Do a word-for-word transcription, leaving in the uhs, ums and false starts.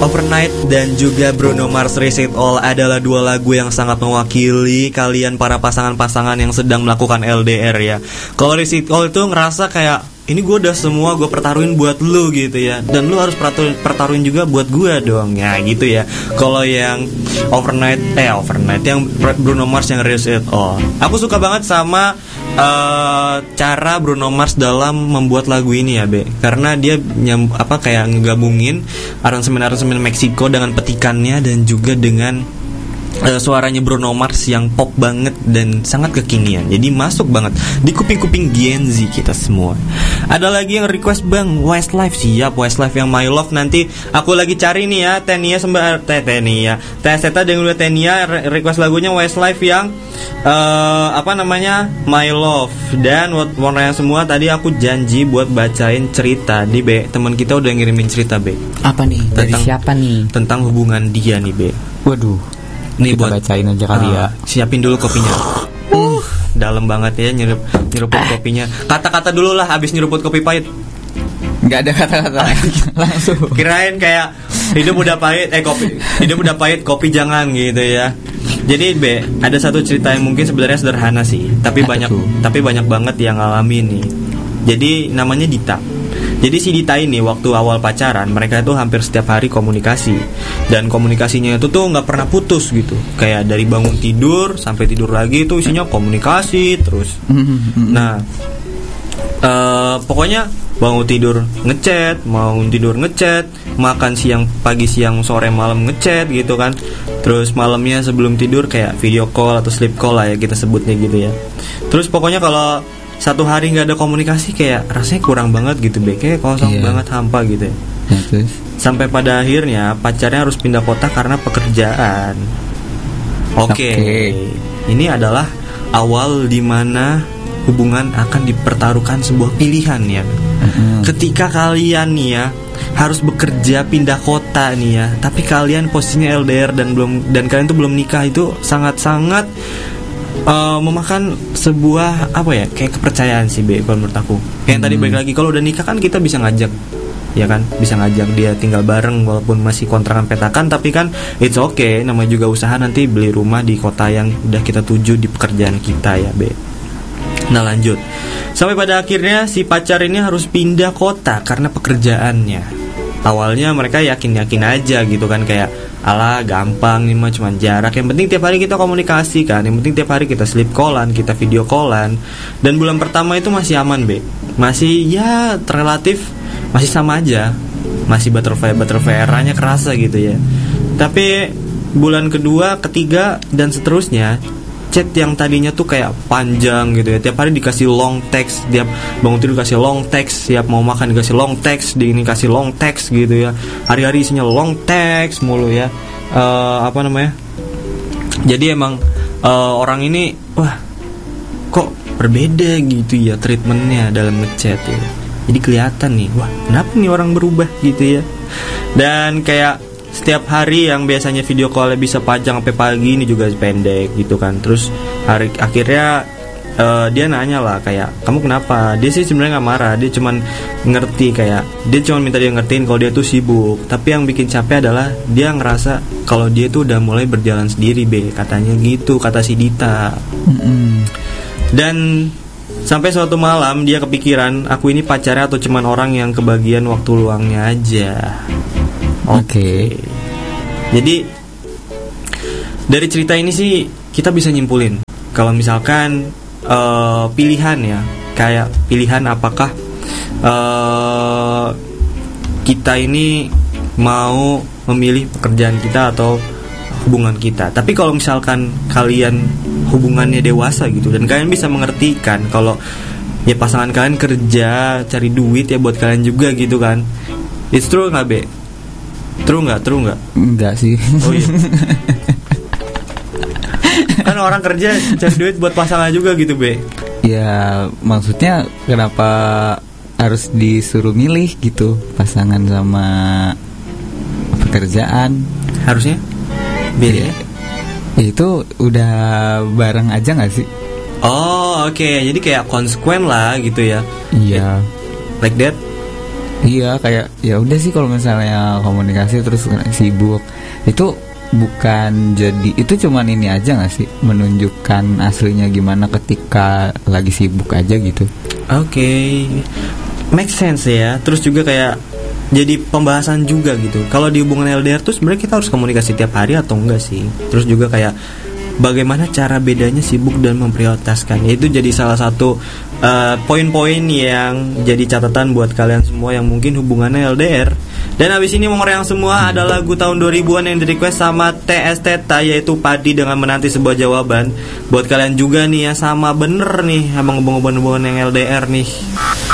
Overnight dan juga Bruno Mars Risk It All adalah dua lagu yang sangat mewakili kalian para pasangan-pasangan yang sedang melakukan L D R ya. Kalau Risk It All itu ngerasa kayak ini gue udah semua gue pertaruhin buat lu gitu ya, dan lu harus pertaruhin, pertaruhin juga buat gue dong ya gitu ya. Kalau yang Overnight eh Overnight yang Bruno Mars yang Risk It All, aku suka banget sama uh, cara Bruno Mars dalam membuat lagu ini ya Be, karena dia nyam, apa kayak ngegabungin aransemen-aransemen Meksiko dengan petikannya dan juga dengan Uh, suaranya Bruno Mars yang pop banget dan sangat kekinian. Jadi masuk banget di kuping-kuping Gen Z kita semua. Ada lagi yang request bang Westlife. Siap, Westlife yang My Love. Nanti aku lagi cari nih ya Tenia sembah Teh Tenia Teh Seta dengan Tenia request lagunya Westlife yang uh, apa namanya My Love. Dan buat warna yang semua tadi aku janji buat bacain cerita nih Be. Teman kita udah ngirimin cerita Be. Apa nih? Dari tentang, siapa nih? Tentang hubungan dia nih Be. Waduh. Nih kita buat bacain aja kali uh, ya. Siapin dulu kopinya. Uh, dalam banget ya nyerup nyeruput uh. kopinya. Kata-kata dulu lah abis nyeruput kopi pahit. Enggak ada kata-kata. Langsung. Kirain kayak hidup udah pahit eh kopi hidup udah pahit kopi jangan gitu ya. Jadi Be, ada satu cerita yang mungkin sebenarnya sederhana sih, tapi nah, banyak itu. tapi banyak banget yang ngalamin nih. Jadi namanya Dita. Jadi si Dita ini waktu awal pacaran mereka itu hampir setiap hari komunikasi, dan komunikasinya itu tuh nggak pernah putus gitu. Kayak dari bangun tidur sampai tidur lagi itu isinya komunikasi terus. Nah, uh, pokoknya bangun tidur ngechat, bangun tidur ngechat, makan siang pagi siang sore malam ngechat gitu kan. Terus malamnya sebelum tidur kayak video call atau sleep call lah ya kita sebutnya gitu ya. Terus pokoknya kalau satu hari nggak ada komunikasi kayak rasanya kurang banget gitu Be, kayak kosong yeah. banget, hampa gitu ya. Yeah, sampai pada akhirnya pacarnya harus pindah kota karena pekerjaan. Oke okay. okay. Ini adalah awal dimana hubungan akan dipertaruhkan sebuah pilihan ya. Mm-hmm. Ketika kalian nih ya harus bekerja pindah kota nih ya, tapi kalian posisinya L D R dan belum dan kalian tuh belum nikah, itu sangat-sangat Uh, memakan sebuah apa ya kayak kepercayaan sih Be, kalau menurut aku. Kayak hmm. tadi balik lagi kalau udah nikah kan kita bisa ngajak, ya kan, bisa ngajak dia tinggal bareng walaupun masih kontrakan petakan, tapi kan it's okay, namanya juga usaha nanti beli rumah di kota yang udah kita tuju di pekerjaan kita ya Be. Nah lanjut, sampai pada akhirnya si pacar ini harus pindah kota karena pekerjaannya. Awalnya mereka yakin-yakin aja gitu kan, kayak alah gampang nih mah cuma jarak, yang penting tiap hari kita komunikasi kan, yang penting tiap hari kita sleep callan, kita video callan. Dan bulan pertama itu masih aman Be, masih ya relatif masih sama aja, masih butterfly butterfly eranya kerasa gitu ya. Tapi bulan kedua, ketiga dan seterusnya, chat yang tadinya tuh kayak panjang gitu ya, tiap hari dikasih long text, tiap bangun tidur dikasih long text, siap mau makan dikasih long text, di ini kasih long text gitu ya, hari-hari isinya long text mulu ya. Uh, apa namanya? Jadi emang uh, orang ini wah kok berbeda gitu ya treatmentnya dalam ngechat ya. Jadi kelihatan nih, wah kenapa nih orang berubah gitu ya. Dan kayak setiap hari yang biasanya video call bisa panjang sampai pagi, ini juga pendek gitu kan. Terus hari akhirnya uh, dia nanya lah kayak kamu kenapa? Dia sih sebenarnya nggak marah, dia cuman ngerti, kayak dia cuman minta dia ngertiin kalau dia tuh sibuk. Tapi yang bikin capek adalah dia ngerasa kalau dia tuh udah mulai berjalan sendiri Be, katanya gitu kata si Dita. Mm-hmm. Dan sampai suatu malam dia kepikiran, aku ini pacarnya atau cuman orang yang kebagian waktu luangnya aja. Oke. Okay. Jadi dari cerita ini sih kita bisa nyimpulin kalau misalkan uh, pilihan ya, kayak pilihan apakah uh, kita ini mau memilih pekerjaan kita atau hubungan kita. Tapi kalau misalkan kalian hubungannya dewasa gitu dan kalian bisa mengertikan kalau ya pasangan kalian kerja cari duit ya buat kalian juga gitu kan. It's true nggak Be? True nggak? True nggak? Enggak sih. Oh iya. Kan orang kerja cari duit buat pasangan juga gitu Be. Ya maksudnya kenapa harus disuruh milih gitu pasangan sama pekerjaan? Harusnya beda. Ya, itu udah bareng aja nggak sih? Oh oke, okay. Jadi kayak konsekuen lah gitu ya. Iya. Like that. Iya, kayak ya udah sih kalau misalnya komunikasi terus sibuk itu bukan jadi itu cuman ini aja nggak sih, menunjukkan aslinya gimana ketika lagi sibuk aja gitu. Oke, okay. Make sense ya. Terus juga kayak jadi pembahasan juga gitu. Kalau di hubungan L D R tuh sebenarnya kita harus komunikasi tiap hari atau enggak sih? Terus juga kayak bagaimana cara bedanya sibuk dan memprioritaskan. Itu jadi salah satu uh, poin-poin yang jadi catatan buat kalian semua yang mungkin hubungannya L D R. Dan abis ini Mongor yang semua ada lagu tahun dua ribuan yang di request sama T S Teta, yaitu Padi dengan Menanti Sebuah Jawaban. Buat kalian juga nih ya, sama bener nih abang hubungan-hubungan yang L D R nih.